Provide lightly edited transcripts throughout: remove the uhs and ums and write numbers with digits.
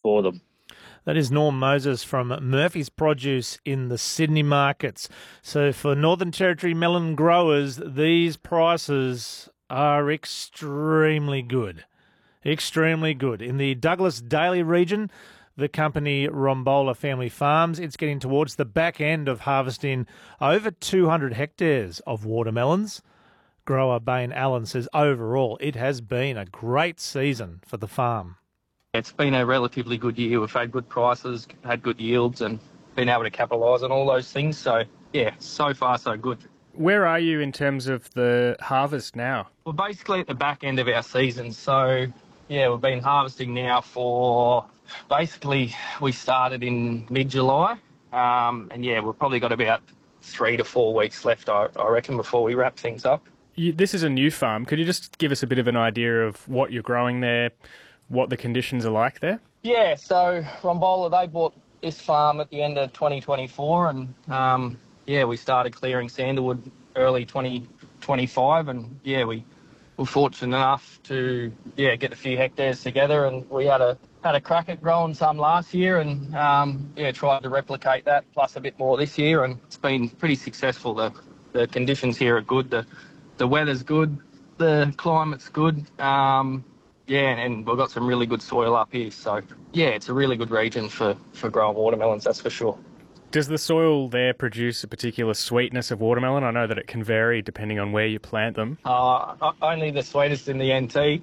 for them. That is Norm Moses from Murphy's Produce in the Sydney markets. So for Northern Territory melon growers, these prices are extremely good. Extremely good. In the Douglas Daly region, the company Rombola Family Farms, it's getting towards the back end of harvesting over 200 hectares of watermelons. Grower Bain Allen says overall it has been a great season for the farm. It's been a relatively good year. We've had good prices, had good yields, and been able to capitalise on all those things. So, yeah, so far so good. Where are you in terms of the harvest now? We're basically at the back end of our season. So, yeah, we've been harvesting now for basically we started in mid-July. And, yeah, we've probably got about 3 to 4 weeks left, I reckon, before we wrap things up. This is a new farm. Could you just give us a bit of an idea of what you're growing there, what the conditions are like there? Yeah, so Rombola, they bought this farm at the end of 2024 and, yeah, we started clearing sandalwood early 2025 and, yeah, we were fortunate enough to, yeah, get a few hectares together and we had a crack at growing some last year and, yeah, tried to replicate that plus a bit more this year and it's been pretty successful. The conditions here are good, the weather's good, the climate's good. Yeah, and we've got some really good soil up here. So, yeah, it's a really good region for growing watermelons, that's for sure. Does the soil there produce a particular sweetness of watermelon? I know that it can vary depending on where you plant them. Only the sweetest in the NT.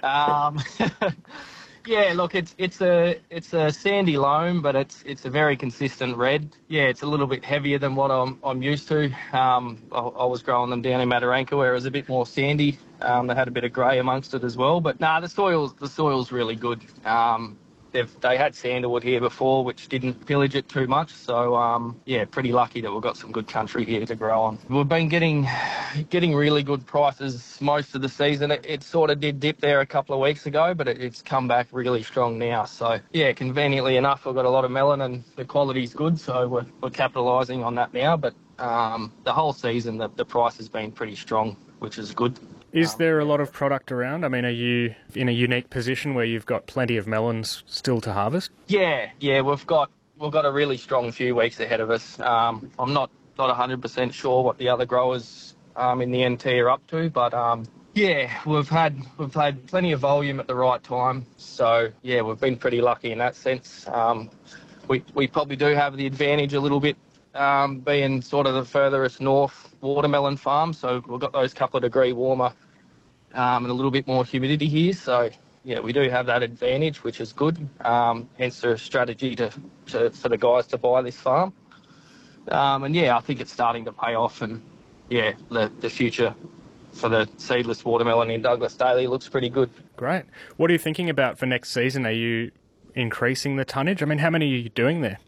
Yeah, look, it's a sandy loam, but it's a very consistent red. Yeah, it's a little bit heavier than what I'm used to. I was growing them down in Mataranka where it was a bit more sandy. They had a bit of grey amongst it as well, but the soil's really good. They had sandalwood here before, which didn't pillage it too much. So, yeah, pretty lucky that we've got some good country here to grow on. We've been getting really good prices most of the season. It sort of did dip there a couple of weeks ago, but it's come back really strong now. So, yeah, conveniently enough, we've got a lot of melon and the quality's good. So we're capitalising on that now. But the whole season, the price has been pretty strong, which is good. Is there a lot of product around? I mean, are you in a unique position where you've got plenty of melons still to harvest? Yeah, we've got a really strong few weeks ahead of us. I'm not 100% sure what the other growers in the NT are up to, but yeah, we've had plenty of volume at the right time. So yeah, we've been pretty lucky in that sense. We probably do have the advantage a little bit. Being sort of the furthest north watermelon farm, so we've got those couple of degree warmer and a little bit more humidity here. So yeah, we do have that advantage, which is good. Hence the strategy for the guys to buy this farm. And yeah, I think it's starting to pay off. And yeah, the future for the seedless watermelon in Douglas Daly looks pretty good. Great. What are you thinking about for next season? Are you increasing the tonnage? I mean, how many are you doing there?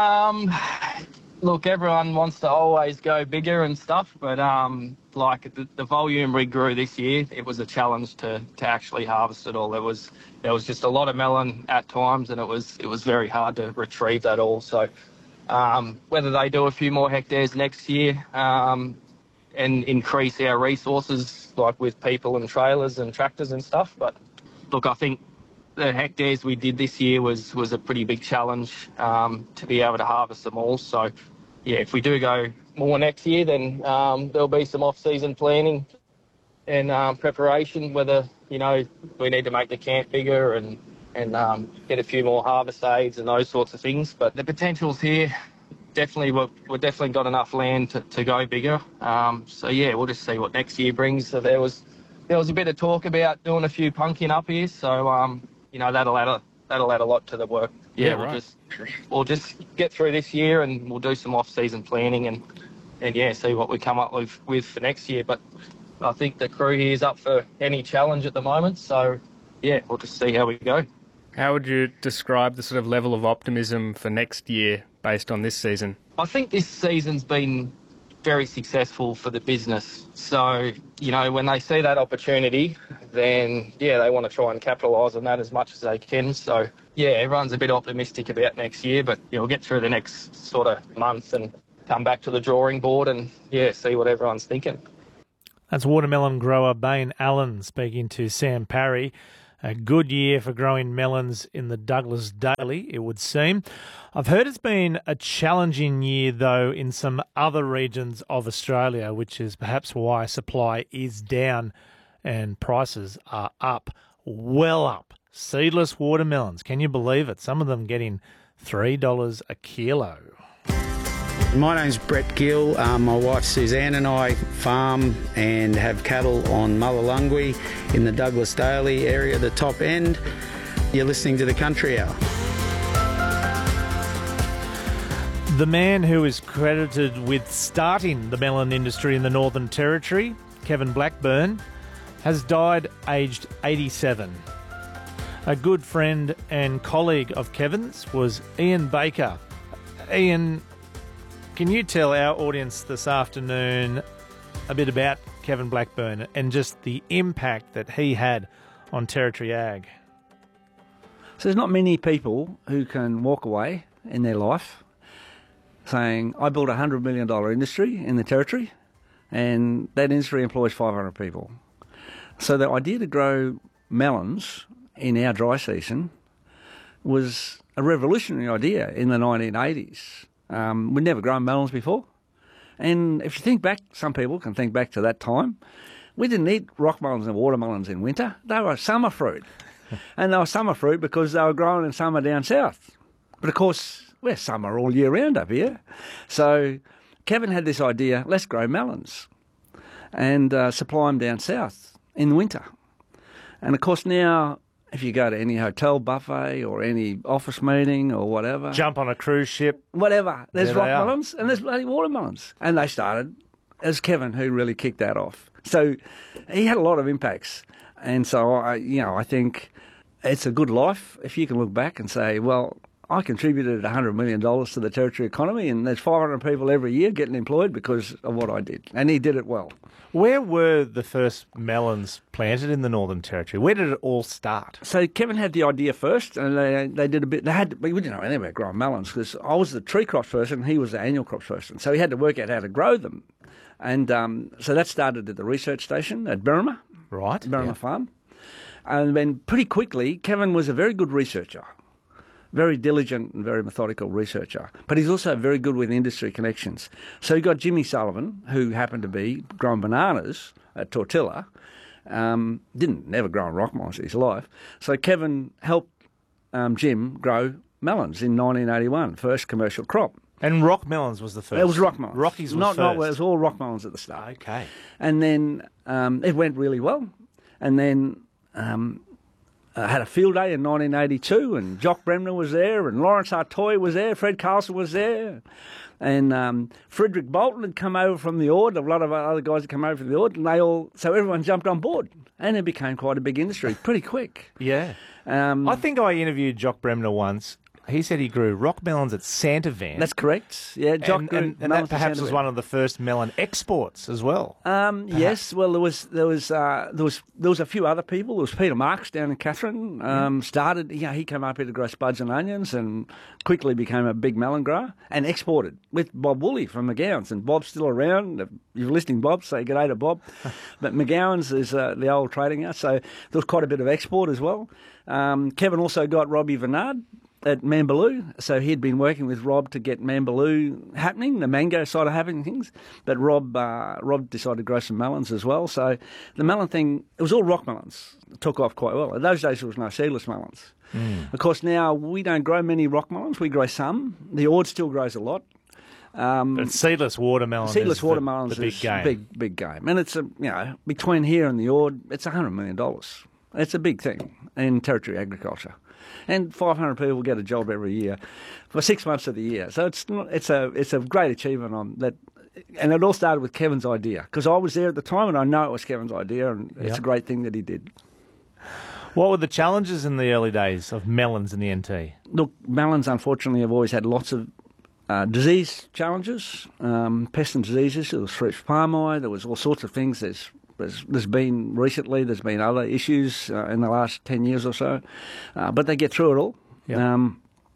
Look, everyone wants to always go bigger and stuff, but like the volume we grew this year, it was a challenge to actually harvest it all. There was just a lot of melon at times, and it was very hard to retrieve that all. So whether they do a few more hectares next year and increase our resources, like with people and trailers and tractors and stuff, but look, I think the hectares we did this year was a pretty big challenge to be able to harvest them all. So, yeah, if we do go more next year, then there'll be some off-season planning and preparation, whether, we need to make the camp bigger and get a few more harvest aids and those sorts of things. But the potential's here. Definitely, we've definitely got enough land to go bigger. So, yeah, we'll just see what next year brings. So there was a bit of talk about doing a few pumpkin up here. So, that'll add a lot to the work. Yeah, right. We'll just get through this year and we'll do some off-season planning and yeah, see what we come up with for next year. But I think the crew here is up for any challenge at the moment. So yeah, we'll just see how we go. How would you describe the sort of level of optimism for next year based on this season? I think this season's been very successful for the business. So, when they see that opportunity, then, yeah, they want to try and capitalise on that as much as they can. So, yeah, everyone's a bit optimistic about next year, but we'll get through the next sort of month and come back to the drawing board and, yeah, see what everyone's thinking. That's watermelon grower Bain Allen speaking to Sam Parry. A good year for growing melons in the Douglas Daly, it would seem. I've heard it's been a challenging year, though, in some other regions of Australia, which is perhaps why supply is down and prices are up, well up. Seedless watermelons, can you believe it? Some of them getting $3 a kilo. My name's Brett Gill. My wife Suzanne and I farm and have cattle on Mullulungwi in the Douglas Daly area, the top end. You're listening to the Country Hour. The man who is credited with starting the melon industry in the Northern Territory, Kevin Blackburn, has died aged 87. A good friend and colleague of Kevin's was Ian Baker. Ian, can you tell our audience this afternoon a bit about Kevin Blackburn and just the impact that he had on Territory Ag? So there's not many people who can walk away in their life saying, I built a $100 million industry in the Territory and that industry employs 500 people. So the idea to grow melons in our dry season was a revolutionary idea in the 1980s. We'd never grown melons before. And if you think back, some people can think back to that time, we didn't eat rock melons and watermelons in winter. They were summer fruit. And they were summer fruit because they were grown in summer down south. But of course, we're summer all year round up here. So Kevin had this idea, let's grow melons and supply them down south in winter. And of course now, if you go to any hotel buffet or any office meeting or whatever. Jump on a cruise ship. Whatever. There's There they rock are. melons and there's bloody watermelons. And they started. It was Kevin who really kicked that off. So he had a lot of impacts. And so, I think it's a good life if you can look back and say, well, I contributed $100 million to the Territory economy and there's 500 people every year getting employed because of what I did. And he did it well. Where were the first melons planted in the Northern Territory? Where did it all start? So Kevin had the idea first, and they did a bit. We didn't know anything about growing melons because I was the tree crops person, he was the annual crops person. So he had to work out how to grow them, and so that started at the research station at Berrima, Right. Berrima Farm, and then pretty quickly Kevin was a very good researcher. Very diligent and very methodical researcher. But he's also very good with industry connections. So you got Jimmy Sullivan, who happened to be growing bananas at Tortilla. Never grown rock melons in his life. So Kevin helped Jim grow melons in 1981, first commercial crop. And rock melons was the first? It was rock melons. Rockies was not, first? it was all rock melons at the start. Okay. And then it went really well. And then had a field day in 1982, and Jock Bremner was there, and Lawrence Artoy was there, Fred Carlson was there, and Frederick Bolton had come over from the Ord, a lot of other guys had come over from the Ord, and so everyone jumped on board, and it became quite a big industry pretty quick. Yeah. I think I interviewed Jock Bremner once. He said he grew rock melons at Santavan. That's correct. Yeah, Jock grew and that melons at perhaps was Santavan. one of the first melon exports as well. Yes, well, there was a few other people. There was Peter Marks down in Katherine. Started, he came up here to grow spuds and onions, and quickly became a big melon grower and exported with Bob Woolley from McGowan's. And Bob's still around. If you're listening, Bob, say g'day to Bob. But McGowan's is the old trading house, so there was quite a bit of export as well. Kevin also got Robbie Vernard at Mambaloo, so he'd been working with Rob to get Mambaloo happening, the mango side of happening things, but Rob decided to grow some melons as well, so the melon thing, it was all rock melons. It took off quite well. In those days there was no seedless melons. Of course now we don't grow many rock melons, we grow some. The Ord still grows a lot. But seedless watermelon Seedless is watermelons the big is game. big game, and it's between here and the Ord, it's $100 million. It's a big thing in Territory agriculture. And 500 people get a job every year for 6 months of the year. So it's a great achievement on that. And it all started with Kevin's idea, because I was there at the time and I know it was Kevin's idea, and it's a great thing that he did. What were the challenges in the early days of melons in the NT? Look, melons unfortunately have always had lots of disease challenges, pests and diseases. There was fruit palm eye, there was all sorts of things. There's been other issues in the last 10 years or so, but they get through it all. Yep.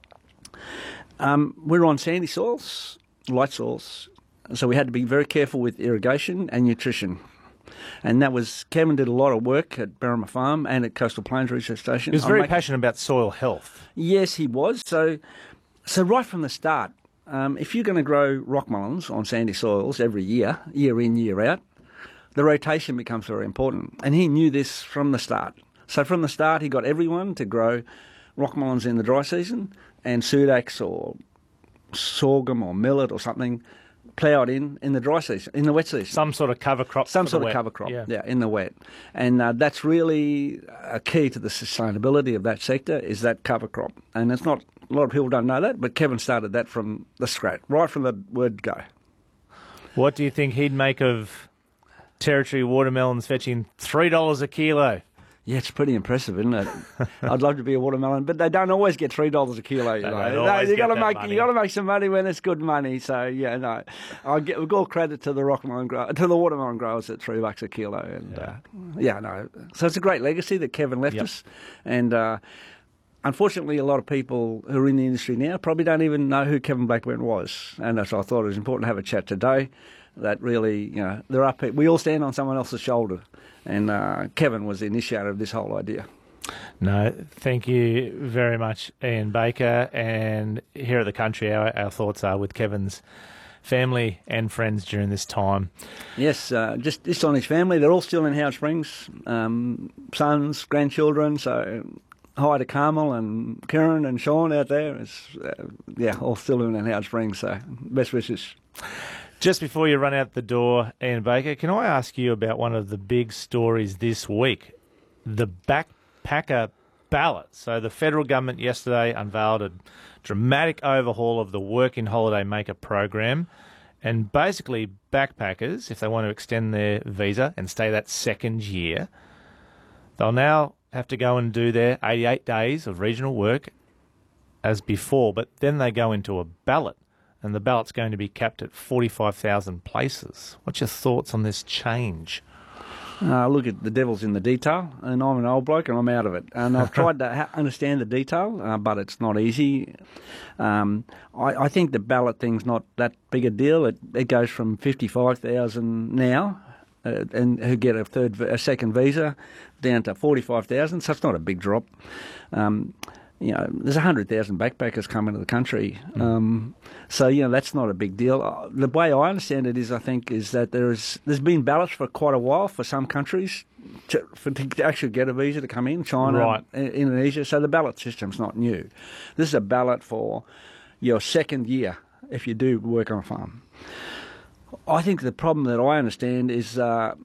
We're on sandy soils, light soils, so we had to be very careful with irrigation and nutrition. And that was, Kevin did a lot of work at Berrima Farm and at Coastal Plains Research Station. He was very passionate about soil health. Yes, he was. So right from the start, if you're going to grow rock melons on sandy soils every year, year in, year out, the rotation becomes very important. And he knew this from the start. So from the start, he got everyone to grow rock melons in the dry season and sudax or sorghum or millet or something ploughed in the dry season, in the wet season. Some sort of cover crop. Some sort of cover crop, yeah, in the wet. And that's really a key to the sustainability of that sector, is that cover crop. And it's not, a lot of people don't know that, but Kevin started that from the scratch, right from the word go. What do you think he'd make of Territory watermelons fetching $3 a kilo? Yeah, it's pretty impressive, isn't it? I'd love to be a watermelon, but they don't always get $3 a kilo. You got to make some money when it's good money. So yeah, no, I give all credit to the watermelon growers at $3 a kilo, and So it's a great legacy that Kevin left us, and unfortunately, a lot of people who are in the industry now probably don't even know who Kevin Blackburn was, and so I thought it was important to have a chat today. That really, there are people, we all stand on someone else's shoulder, and Kevin was the initiator of this whole idea. No, thank you very much, Ian Baker. And here at the Country Hour, our thoughts are with Kevin's family and friends during this time. Yes, just on his family. They're all still in Howard Springs, sons, grandchildren, so hi to Carmel and Karen and Sean out there. It's, all still living in Howard Springs, so best wishes. Just before you run out the door, Ian Baker, can I ask you about one of the big stories this week, the backpacker ballot? So the federal government yesterday unveiled a dramatic overhaul of the Working Holiday Maker program, and basically backpackers, if they want to extend their visa and stay that second year, they'll now have to go and do their 88 days of regional work as before, but then they go into a ballot. And the ballot's going to be capped at 45,000 places. What's your thoughts on this change? Look, at the devil's in the detail, and I'm an old bloke and I'm out of it. And I've tried to understand the detail, but it's not easy. I think the ballot thing's not that big a deal. It goes from 55,000 now, and who get a second visa, down to 45,000. So it's not a big drop. There's 100,000 backpackers coming to the country. So that's not a big deal. The way I understand it is that there's been ballots for quite a while for some countries to actually get a visa to come in, China, Indonesia. So the ballot system's not new. This is a ballot for your second year if you do work on a farm. I think the problem that I understand is that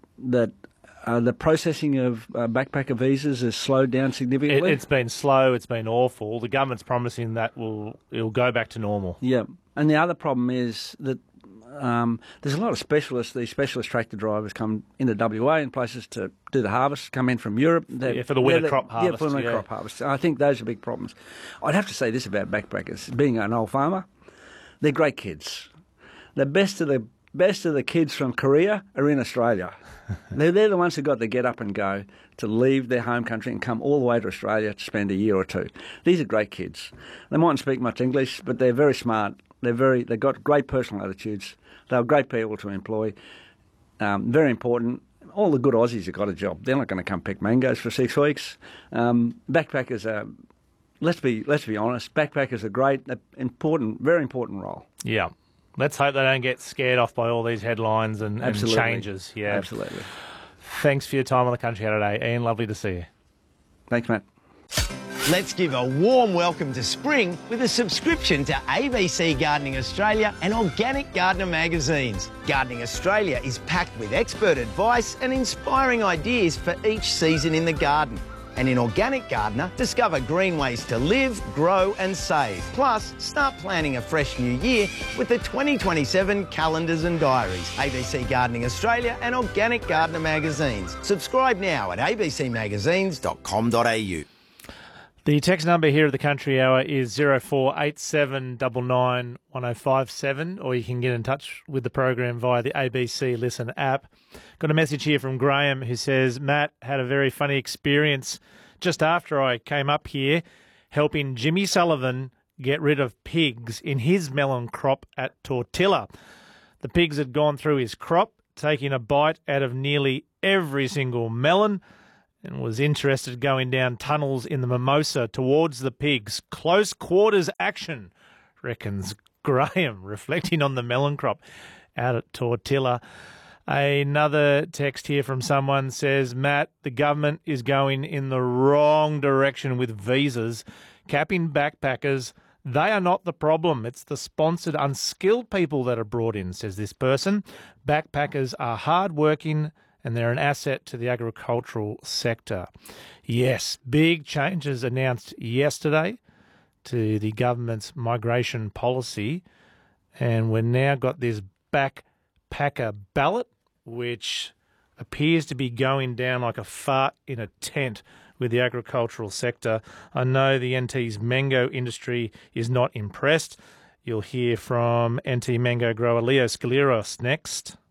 the processing of backpacker visas has slowed down significantly. It's been slow. It's been awful. The government's promising that it'll go back to normal. Yeah, and the other problem is that there's a lot of specialists. These specialist tractor drivers come into WA in places to do the harvest, come in from Europe. For the winter crop harvest. Yeah, for the winter crop harvest. I think those are big problems. I'd have to say this about backpackers. Being an old farmer, they're great kids. The best of the kids from Korea are in Australia. They're the ones who got to get up and go, to leave their home country and come all the way to Australia to spend a year or two. These are great kids. They mightn't speak much English, but they're very smart. They've got great personal attitudes. They're great people to employ. Very important. All the good Aussies have got a job. They're not going to come pick mangoes for 6 weeks. Backpackers are, let's be honest, backpackers are great, important, very important role. Yeah. Let's hope they don't get scared off by all these headlines and changes. Yeah, absolutely. Thanks for your time on the Country Hour today, Ian. Lovely to see you. Thanks, Matt. Let's give a warm welcome to spring with a subscription to ABC Gardening Australia and Organic Gardener magazines. Gardening Australia is packed with expert advice and inspiring ideas for each season in the garden. And in Organic Gardener, discover green ways to live, grow and save. Plus, start planning a fresh new year with the 2027 calendars and diaries. ABC Gardening Australia and Organic Gardener magazines. Subscribe now at abcmagazines.com.au. The text number here at the Country Hour is 0487 99 1057, or you can get in touch with the program via the ABC Listen app. Got a message here from Graham who says, Matt, had a very funny experience just after I came up here helping Jimmy Sullivan get rid of pigs in his melon crop at Tortilla. The pigs had gone through his crop, taking a bite out of nearly every single melon and was interested going down tunnels in the mimosa towards the pigs. Close quarters action, reckons Graham, reflecting on the melon crop out at Tortilla. Another text here from someone says, Matt, the government is going in the wrong direction with visas, capping backpackers. They are not the problem. It's the sponsored unskilled people that are brought in, says this person. Backpackers are hard-working and they're an asset to the agricultural sector. Yes, big changes announced yesterday to the government's migration policy, and we've now got this backpacker ballot, which appears to be going down like a fart in a tent with the agricultural sector. I know the NT's mango industry is not impressed. You'll hear from NT mango grower Leo Scaleros next.